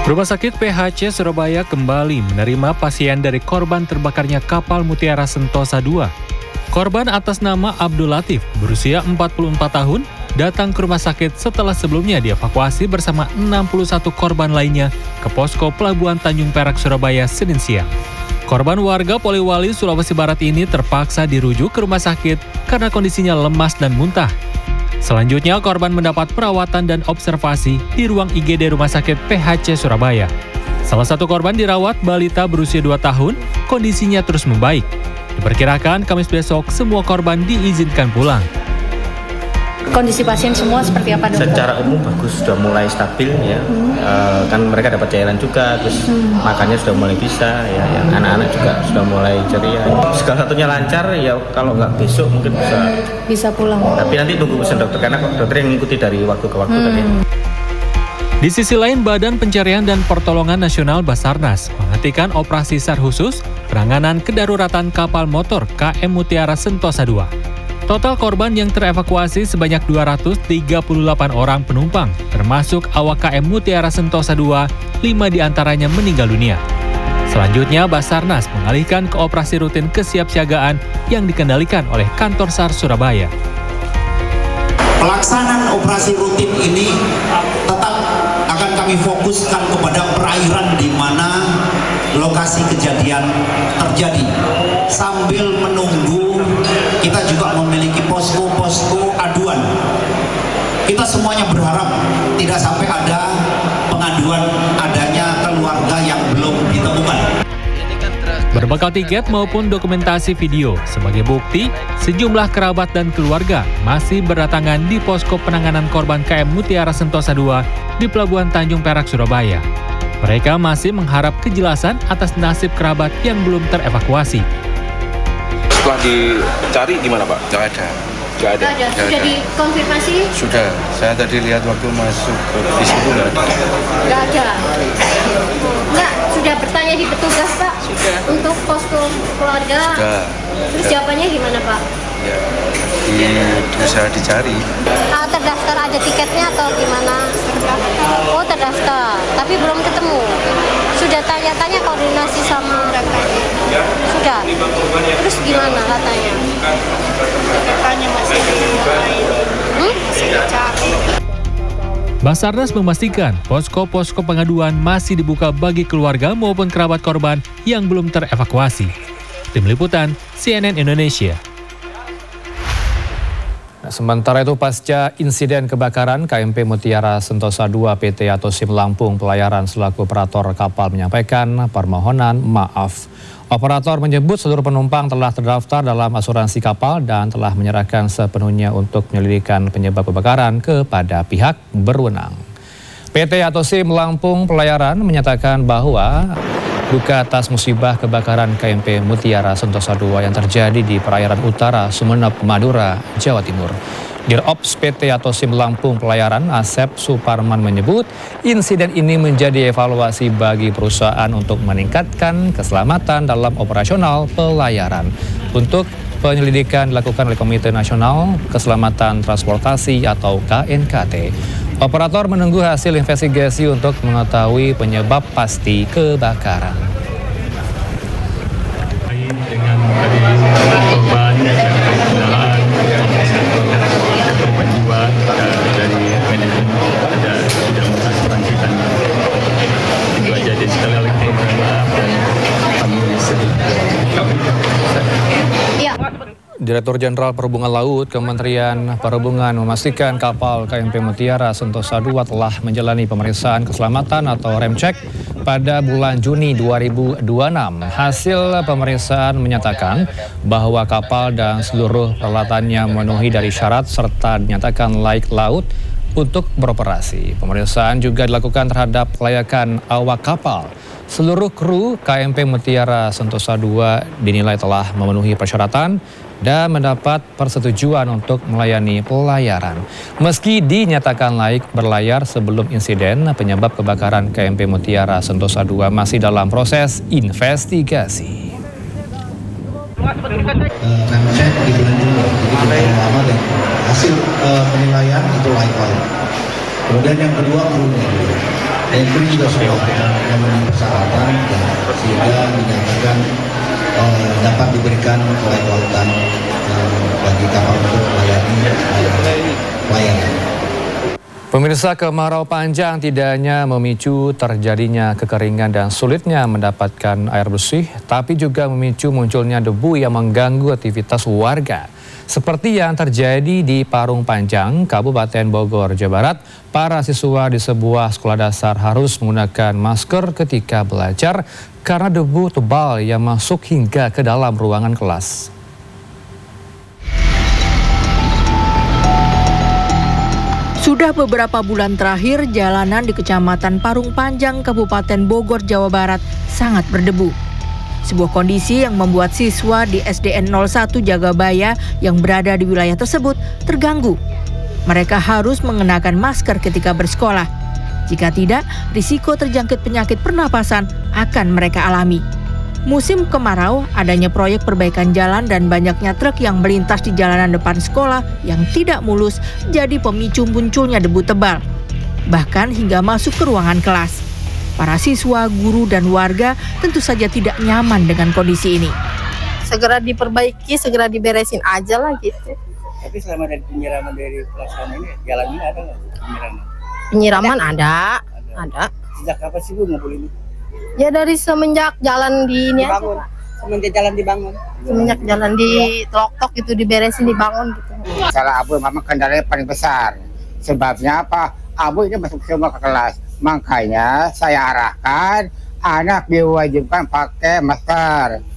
Rumah sakit PHC Surabaya kembali menerima pasien dari korban terbakarnya kapal Mutiara Sentosa II. Korban atas nama Abdul Latif, berusia 44 tahun, datang ke rumah sakit setelah sebelumnya dievakuasi bersama 61 korban lainnya ke posko Pelabuhan Tanjung Perak, Surabaya, Senin siang. Korban warga Poliwali, Sulawesi Barat ini terpaksa dirujuk ke rumah sakit karena kondisinya lemas dan muntah. Selanjutnya, korban mendapat perawatan dan observasi di ruang IGD Rumah Sakit PHC Surabaya. Salah satu korban dirawat balita berusia 2 tahun, kondisinya terus membaik. Diperkirakan Kamis besok semua korban diizinkan pulang. Kondisi pasien semua seperti apa, dokter? Secara umum bagus, sudah mulai stabil ya. Kan mereka dapat cairan juga, terus makannya sudah mulai bisa ya. Anak-anak juga sudah mulai ceria. Segala satunya lancar ya, kalau nggak besok mungkin bisa pulang. Tapi nanti tunggu pesan dokter, karena dokter yang mengikuti dari waktu ke waktu tadi. Di sisi lain, Badan Pencarian dan Pertolongan Nasional Basarnas menghentikan operasi SAR khusus penanganan kedaruratan kapal motor KM Mutiara Sentosa II. Total korban yang terevakuasi sebanyak 238 orang penumpang, termasuk awak KM Mutiara Sentosa II, 5 diantaranya meninggal dunia. Selanjutnya, Basarnas mengalihkan ke operasi rutin kesiapsiagaan yang dikendalikan oleh Kantor SAR Surabaya. Pelaksanaan operasi rutin ini tetap akan kami fokuskan kepada perairan di mana lokasi kejadian terjadi. Sambil menunggu, kita juga memiliki posko-posko aduan. Kita semuanya berharap tidak sampai ada pengaduan adanya keluarga yang belum ditemukan. Berbekal tiket maupun dokumentasi video, sebagai bukti, sejumlah kerabat dan keluarga masih berdatangan di posko penanganan korban KM Mutiara Sentosa II di Pelabuhan Tanjung Perak, Surabaya. Mereka masih mengharap kejelasan atas nasib kerabat yang belum terevakuasi. Setelah dicari gimana, Pak? Nggak ada. Sudah dikonfirmasi? Sudah. Saya tadi lihat waktu masuk ke bis itu nggak ada. Nggak ada. Enggak, sudah bertanya di petugas, Pak? Sudah. Untuk posko keluarga? Sudah. Terus jawabannya gimana, Pak? Ya, berusaha dicari. Terdaftar ada tiketnya atau gimana? Oh, terdaftar, tapi belum ketemu. Sudah tanya-tanya koordinasi sama sudah. Terus gimana katanya? Katanya masih dicari. Basarnas memastikan posko-posko pengaduan masih dibuka bagi keluarga maupun kerabat korban yang belum terevakuasi. Tim Liputan, CNN Indonesia. Sementara itu, pasca insiden kebakaran KMP Mutiara Sentosa II PT Atosim Lampung Pelayaran selaku operator kapal menyampaikan permohonan maaf. Operator menyebut seluruh penumpang telah terdaftar dalam asuransi kapal dan telah menyerahkan sepenuhnya untuk menyelidikkan penyebab kebakaran kepada pihak berwenang. PT Atosim Lampung Pelayaran menyatakan bahwa duka atas musibah kebakaran KMP Mutiara Sentosa II yang terjadi di perairan utara Sumeneb, Madura, Jawa Timur. Dirops PT Atosim Lampung Pelayaran Asep Suparman menyebut insiden ini menjadi evaluasi bagi perusahaan untuk meningkatkan keselamatan dalam operasional pelayaran. Untuk penyelidikan dilakukan oleh Komite Nasional Keselamatan Transportasi atau KNKT. Operator menunggu hasil investigasi untuk mengetahui penyebab pasti kebakaran. Dengan tadi korban dan kendaraan penjual dari manajemen tidak mengasuransikan itu aja. Jadi sekali lagi maaf dan kami sedih. Direktur Jenderal Perhubungan Laut Kementerian Perhubungan memastikan kapal KMP Mutiara Sentosa II telah menjalani pemeriksaan keselamatan atau remcek pada bulan Juni 2026. Hasil pemeriksaan menyatakan bahwa kapal dan seluruh peralatannya memenuhi dari syarat serta dinyatakan layak laut untuk beroperasi. Pemeriksaan juga dilakukan terhadap kelayakan awak kapal. Seluruh kru KMP Mutiara Sentosa II dinilai telah memenuhi persyaratan dan mendapat persetujuan untuk melayani pelayaran. Meski dinyatakan layak berlayar sebelum insiden, penyebab kebakaran KMP Mutiara Sentosa II masih dalam proses investigasi. Kami cek di bulan Juni, jadi lama dan hasil penilaian itu layak. Kemudian yang kedua krunya. entry juga sudah memenuhi persyaratan sehingga dinyatakan dapat diberikan kelautan bagi kapal untuk melayani pelayaran. Pemirsa, kemarau panjang tidak hanya memicu terjadinya kekeringan dan sulitnya mendapatkan air bersih, tapi juga memicu munculnya debu yang mengganggu aktivitas warga. Seperti yang terjadi di Parung Panjang, Kabupaten Bogor, Jawa Barat, para siswa di sebuah sekolah dasar harus menggunakan masker ketika belajar karena debu tebal yang masuk hingga ke dalam ruangan kelas. Sudah beberapa bulan terakhir, jalanan di Kecamatan Parung Panjang, Kabupaten Bogor, Jawa Barat sangat berdebu. Sebuah kondisi yang membuat siswa di SDN 01 Jagabaya yang berada di wilayah tersebut terganggu. Mereka harus mengenakan masker ketika bersekolah. Jika tidak, risiko terjangkit penyakit pernapasan akan mereka alami. Musim kemarau, adanya proyek perbaikan jalan dan banyaknya truk yang melintas di jalanan depan sekolah yang tidak mulus jadi pemicu munculnya debu tebal. Bahkan hingga masuk ke ruangan kelas. Para siswa, guru, dan warga tentu saja tidak nyaman dengan kondisi ini. Segera diperbaiki, segera diberesin aja lah gitu. Tapi selama dari penyiraman dari pelaksanaan ini, jalannya ada nggak penyiraman? Penyiraman ada. Sejak kapan sih Bu ngabul ini? Ya dari semenjak jalan dibangun. Semenjak jalan dibangun. Semenjak jalan di Telok-Tok itu diberesin, dibangun gitu. Salah abu memang kendalanya paling besar. Sebabnya apa? Abu ini masuk semua ke kelas. Makanya saya arahkan anak diwajibkan pakai masker.